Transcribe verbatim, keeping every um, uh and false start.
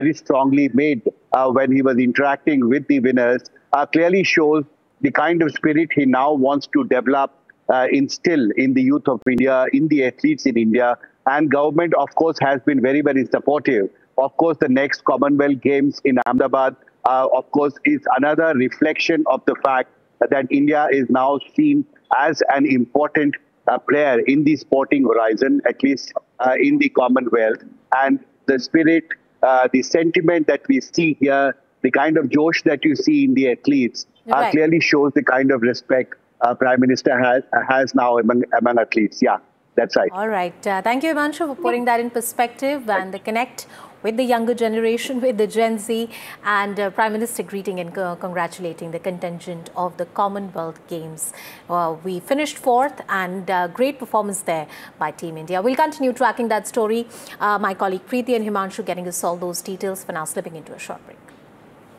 very strongly made uh, when he was interacting with the winners uh, clearly shows the kind of spirit he now wants to develop, uh, instill in the youth of India, in the athletes in India. And government, of course, has been very, very supportive. Of course, the next Commonwealth Games in Ahmedabad, uh, of course, is another reflection of the fact that India is now seen as an important uh, player in the sporting horizon, at least uh, in the Commonwealth. And the spirit, uh, the sentiment that we see here, the kind of josh that you see in the athletes, uh, Right. clearly shows the kind of respect uh, Prime Minister has has now among, among athletes. Yeah, that's right. All right. Uh, thank you, Himanshu, for putting that in perspective and the connect with the younger generation, with the Gen Z, and uh, Prime Minister greeting and uh, congratulating the contingent of the Commonwealth Games. Uh, we finished fourth, and uh, great performance there by Team India. We'll continue tracking that story. Uh, my colleague Preeti and Himanshu getting us all those details. For now, slipping into a short break.